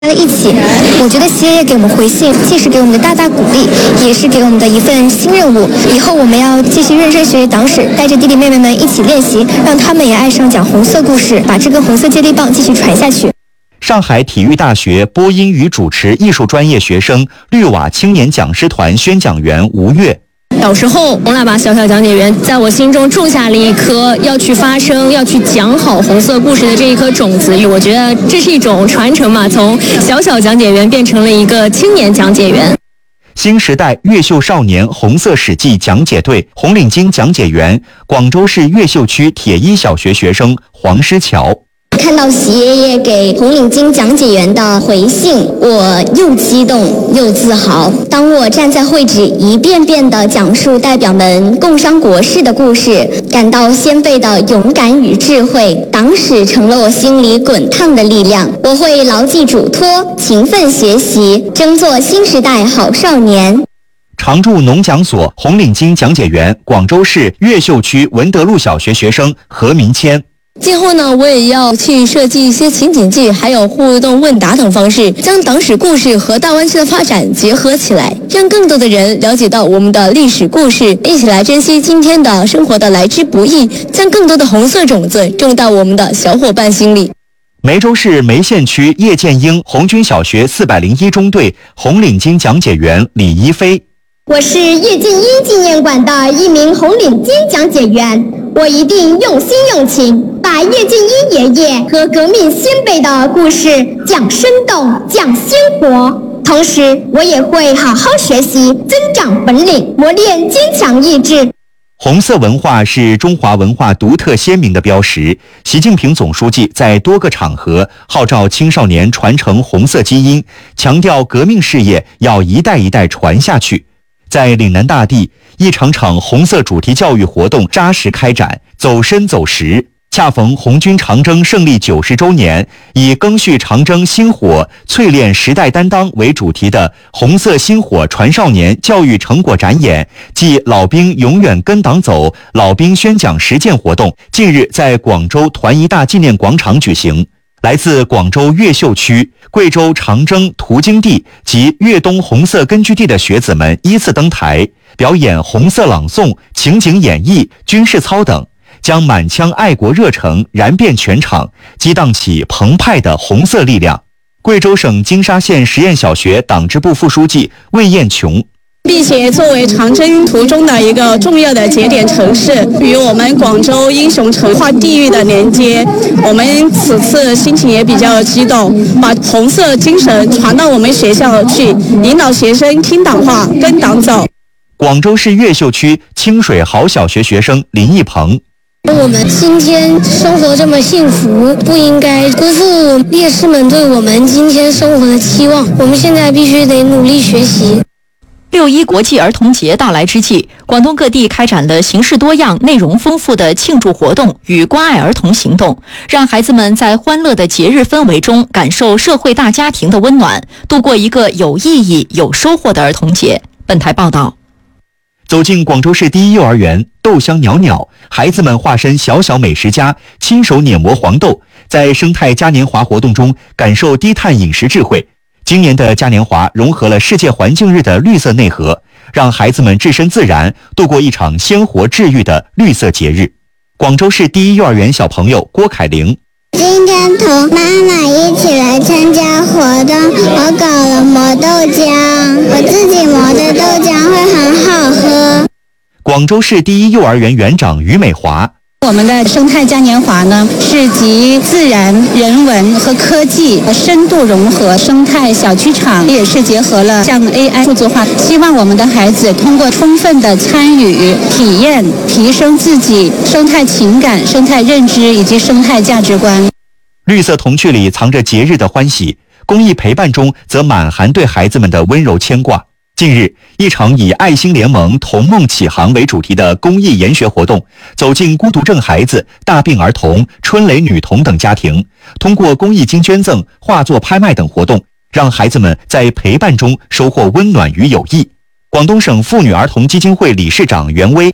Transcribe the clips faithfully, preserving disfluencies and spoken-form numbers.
在一起，我觉得企业给我们回信，既是给我们的大大鼓励，也是给我们的一份新任务。以后我们要继续认真学习党史，带着弟弟妹妹们一起练习，让他们也爱上讲红色故事，把这根红色接力棒继续传下去。 上海体育大学播音与主持艺术专业学生绿瓦青年讲师团宣讲员吴越。 小时候，红喇叭小小讲解员在我心中种下了一颗要去发声、要去讲好红色故事的这一颗种子。我觉得这是一种传承嘛，从小小讲解员变成了一个青年讲解员。 新时代越秀少年红色史记讲解队红领巾讲解员，广州市越秀区铁一小学学生黄诗乔。 看到习爷爷给红领巾讲解员的回信，我又激动又自豪。当我站在会址一遍遍地讲述代表们共商国事的故事，感到先辈的勇敢与智慧，党史成了我心里滚烫的力量。我会牢记嘱托，勤奋学习，争做新时代好少年。 常驻农讲所红领巾讲解员，广州市越秀区文德路小学学生何明谦。 今后呢，我也要去设计一些情景剧，还有互动问答等方式，将党史故事和大湾区的发展结合起来，让更多的人了解到我们的历史故事，一起来珍惜今天的生活的来之不易，将更多的红色种子种到我们的小伙伴心里。 梅州市梅县区叶剑英红军小学四百零一中队红领巾讲解员李一飞。 我是叶剑英纪念馆的一名红领巾讲解员，我一定用心用情，把叶剑英爷爷和革命先辈的故事讲生动、讲鲜活。同时，我也会好好学习，增长本领，磨练坚强意志。 红色文化是中华文化独特鲜明的标识。习近平总书记在多个场合号召青少年传承红色基因，强调革命事业要一代一代传下去。在岭南大地，一场场红色主题教育活动扎实开展，走深走实。恰逢红军长征胜利九十周年，以赓续长征星火、淬炼时代担当为主题的红色星火传少年教育成果展演暨老兵永远跟党走老兵宣讲实践活动，近日在广州团一大纪念广场举行。来自广州越秀区、贵州长征途经地及粤东红色根据地的学子们依次登台，表演红色朗诵、情景演绎、军事操等，将满腔爱国热诚燃遍全场，激荡起澎湃的红色力量。贵州省金沙县实验小学党支部副书记魏艳琼。 并且作为长征途中的一个重要的节点城市，与我们广州英雄城跨地域的连接，我们此次心情也比较激动，把红色精神传到我们学校去，引导学生听党话、跟党走。 广州市越秀区清水好小学学生林义鹏。 我们今天生活这么幸福，不应该辜负烈士们对我们今天生活的期望，我们现在必须得努力学习。 六一国际儿童节到来之际，广东各地开展了形式多样、内容丰富的庆祝活动与关爱儿童行动，让孩子们在欢乐的节日氛围中感受社会大家庭的温暖，度过一个有意义、有收获的儿童节。本台报道。 走进广州市第一幼儿园，豆香袅袅，孩子们化身小小美食家，亲手碾磨黄豆，在生态嘉年华活动中感受低碳饮食智慧。今年的嘉年华融合了世界环境日的绿色内核，让孩子们置身自然，度过一场鲜活治愈的绿色节日。广州市第一幼儿园小朋友郭凯玲。 今天同妈妈一起来参加活动，我搞了磨豆浆，我自己磨的豆浆会很好喝。 广州市第一幼儿园园长于美华。 我们的生态嘉年华呢，是集自然、人文和科技深度融合，生态小剧场也是结合了像 A I 数字化，希望我们的孩子通过充分的参与、体验，提升自己生态情感、生态认知以及生态价值观。 绿色童趣里藏着节日的欢喜，公益陪伴中则满含对孩子们的温柔牵挂。近日，一场以爱心联盟童梦启航为主题的公益研学活动，走进孤独症孩子、大病儿童、春蕾女童等家庭，通过公益金捐赠、画作拍卖等活动，让孩子们在陪伴中收获温暖与友谊。广东省妇女儿童基金会理事长袁薇。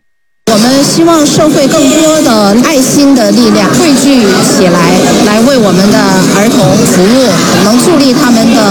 我们希望社会更多的爱心的力量汇聚起来，来为我们的儿童服务，能助力他们的